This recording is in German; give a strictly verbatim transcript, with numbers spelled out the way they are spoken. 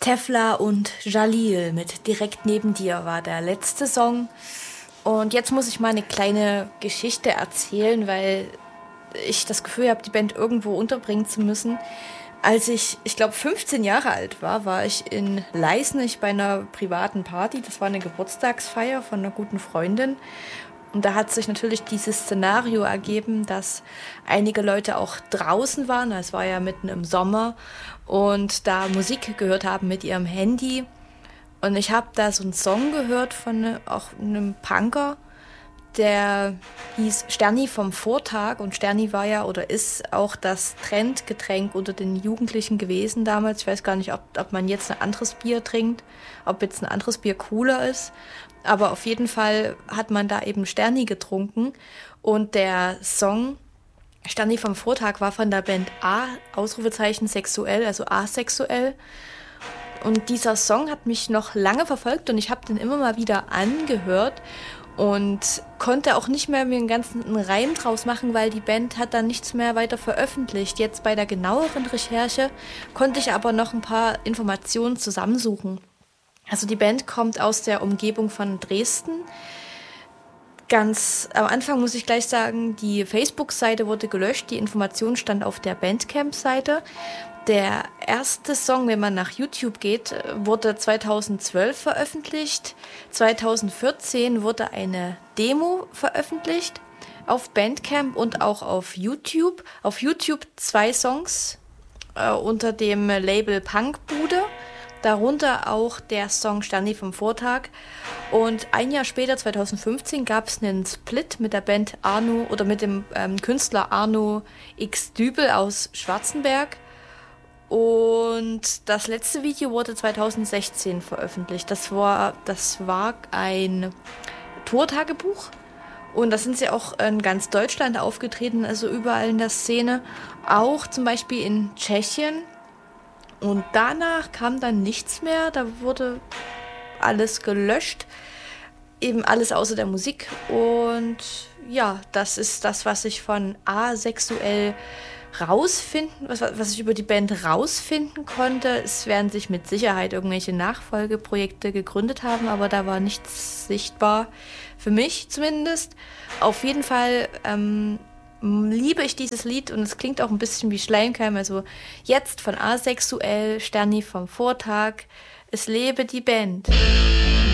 Tefla und Jalil mit Direkt neben dir war der letzte Song. Und jetzt muss ich mal eine kleine Geschichte erzählen, weil ich das Gefühl habe, die Band irgendwo unterbringen zu müssen. Als ich, ich glaube, fünfzehn Jahre alt war, war ich in Leisnig bei einer privaten Party. Das war eine Geburtstagsfeier von einer guten Freundin. Und da hat sich natürlich dieses Szenario ergeben, dass einige Leute auch draußen waren. Es war ja mitten im Sommer und da Musik gehört haben mit ihrem Handy. Und ich habe da so einen Song gehört von auch einem Punker, der hieß Sterni vom Vortag. Und Sterni war ja oder ist auch das Trendgetränk unter den Jugendlichen gewesen damals. Ich weiß gar nicht, ob, ob man jetzt ein anderes Bier trinkt, ob jetzt ein anderes Bier cooler ist. Aber auf jeden Fall hat man da eben Sterni getrunken. Und der Song Sterni vom Vortag war von der Band A, Ausrufezeichen sexuell, also asexuell. Und dieser Song hat mich noch lange verfolgt und ich habe den immer mal wieder angehört und konnte auch nicht mehr mir einen ganzen Reim draus machen, weil die Band hat dann nichts mehr weiter veröffentlicht. Jetzt bei der genaueren Recherche konnte ich aber noch ein paar Informationen zusammensuchen. Also die Band kommt aus der Umgebung von Dresden. Ganz am Anfang muss ich gleich sagen, die Facebook-Seite wurde gelöscht, die Information stand auf der Bandcamp-Seite. Der erste Song, wenn man nach YouTube geht, wurde zweitausendzwölf veröffentlicht. zweitausendvierzehn wurde eine Demo veröffentlicht auf Bandcamp und auch auf YouTube. Auf YouTube zwei Songs äh, unter dem Label Punkbude. Darunter auch der Song Sterni vom Vortag. Und ein Jahr später, zweitausendfünfzehn, gab es einen Split mit der Band Arno oder mit dem ähm, Künstler Arno X Dübel aus Schwarzenberg. Und das letzte Video wurde zweitausendsechzehn veröffentlicht. Das war, das war ein Tourtagebuch. Und da sind sie auch in ganz Deutschland aufgetreten, also überall in der Szene. Auch zum Beispiel in Tschechien. Und danach kam dann nichts mehr, da wurde alles gelöscht, eben alles außer der Musik. Und ja, das ist das, was ich von asexuell rausfinden, was, was ich über die Band rausfinden konnte. Es werden sich mit Sicherheit irgendwelche Nachfolgeprojekte gegründet haben, aber da war nichts sichtbar, für mich zumindest. Auf jeden Fall ähm, liebe ich dieses Lied und es klingt auch ein bisschen wie Schleimkeim, also jetzt von asexuell, Sterni vom Vortag, es lebe die Band.